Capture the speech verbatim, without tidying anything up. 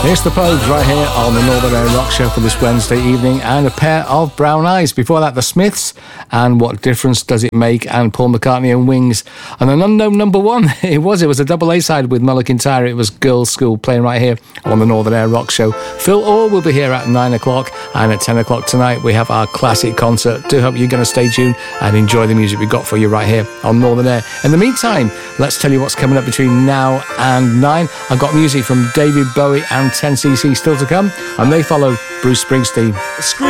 It's the Pogues right here on the Northern Air Rock Show for this Wednesday evening, and a pair of Brown Eyes. Before that, the Smiths and What Difference Does It Make, and Paul McCartney and Wings. And an unknown number one, it was. It was a double A-side with Mull of Kintyre. It was Girls' School, playing right here on the Northern Air Rock Show. Phil Orr will be here at nine o'clock, and at ten o'clock tonight we have our classic concert. Do hope you're going to stay tuned and enjoy the music we've got for you right here on Northern Air. In the meantime, let's tell you what's coming up between now and nine. I've got music from David Bowie and ten C C still to come, and they follow Bruce Springsteen.